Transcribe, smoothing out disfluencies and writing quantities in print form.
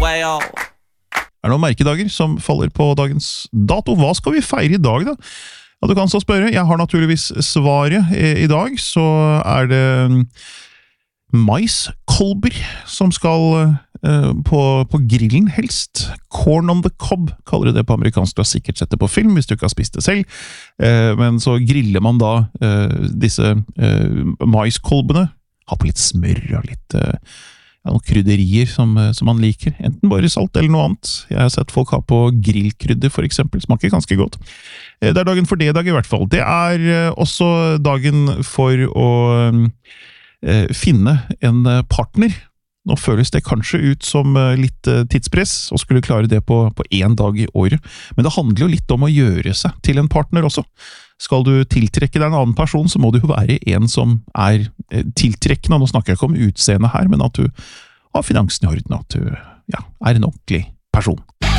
Er det noen merkedager som faller på dagens dato? Hva skal vi feire i dag da? Ja, du kan så spørre. Jeg har naturligvis svaret i dag, så er det maiskolber som skal på grillen helst. Corn on the cob kaller de det på amerikansk. Du har sikkert sett det på film hvis du ikke har spist det selv. Men så griller man da disse maiskolbene. Ha på litt smør og litt noen krydderier som man liker. Enten bare salt eller noe annet. Jeg har sett folk ha på grillkrydder for eksempel. Smaker ganske godt. Det er dagen for det i dag i hvert fall. Det er også dagen for å finne en partner. Nå føles det kanskje ut som litt tidspress å skulle klare det på en dag i året. Men det handler jo litt om å gjøre seg til en partner også. Skal du tiltrekke deg en annen person, så må du jo være en som er tiltrekkende. Nå snakker jeg ikke om utseende her, men at du har finansen i orden, at du er en ordentlig person.